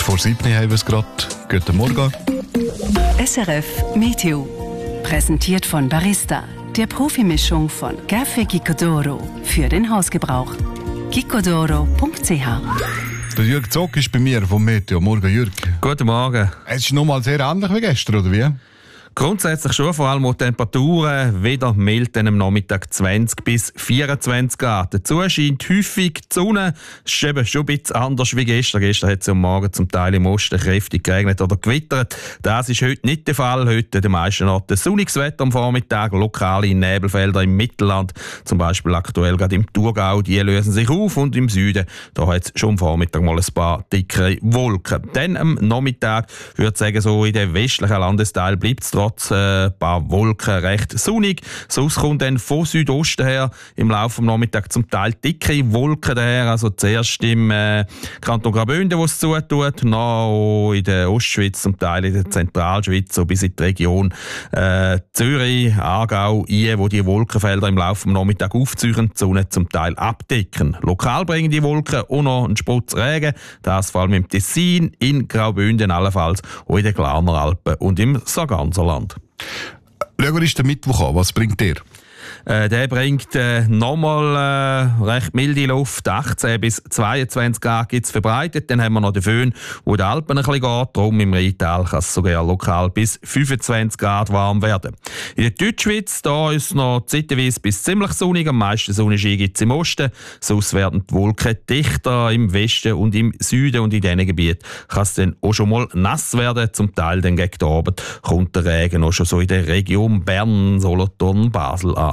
vor 7 haben wir es gerade. Guten Morgen. SRF Meteo. Präsentiert von Barista, der Profimischung von Café Gicodoro für den Hausgebrauch. gicodoro.ch. Der Jürg Zock ist bei mir vom Meteo. Morgen, Jürg. Guten Morgen. Es ist nochmal sehr ähnlich wie gestern, oder wie? Grundsätzlich schon, vor allem die Temperaturen wieder mild am Nachmittag 20 bis 24 Grad. Dazu scheint häufig die Sonne. Es ist eben schon ein bisschen anders wie gestern. Gestern hat es am Morgen zum Teil im Osten kräftig geregnet oder gewittert. Das ist heute nicht der Fall. Heute an den meisten Orten sonniges Wetter am Vormittag, lokale Nebelfelder im Mittelland, zum Beispiel aktuell gerade im Thurgau, die lösen sich auf, und im Süden, da hat es schon am Vormittag mal ein paar dickere Wolken. Dann am Nachmittag, würde ich sagen, so in den westlichen Landesteil bleibt es trotz ein paar Wolken recht sonnig. Sonst kommt dann von Südosten her im Laufe des Nachmittags zum Teil dicke Wolken daher. Also zuerst im Kanton Graubünden, wo es zutut, noch in der Ostschweiz, zum Teil in der Zentralschweiz, so bis in die Region Zürich, Aargau, wo die Wolkenfelder im Laufe des Nachmittags aufziehen, die Sonne zum Teil abdecken. Lokal bringen die Wolken auch noch einen Spritz Regen, das vor allem im Tessin, in Graubünden allenfalls, auch in den Glarner Alpen und im Sarganserland. Schauen wir den Mittwoch an. Was bringt der? Der bringt nochmal recht milde Luft, 18 bis 22 Grad gibt es verbreitet. Dann haben wir noch den Föhn, wo in den Alpen ein bisschen geht. Darum im Rheintal kann es sogar lokal bis 25 Grad warm werden. In der Deutschschweiz da ist es noch zeitweise bis ziemlich sonnig. Am meisten Sonnenschein gibt es im Osten. Sonst werden die Wolken dichter im Westen und im Süden. Und in diesen Gebieten kann es dann auch schon mal nass werden. Zum Teil dann gegen den Abend kommt der Regen auch schon so in der Region Bern, Solothurn, Basel an.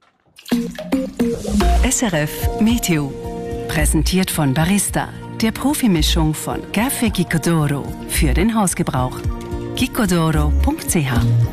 SRF Meteo. Präsentiert von Barista, der Profimischung von Café Gicodoro für den Hausgebrauch. gicodoro.ch.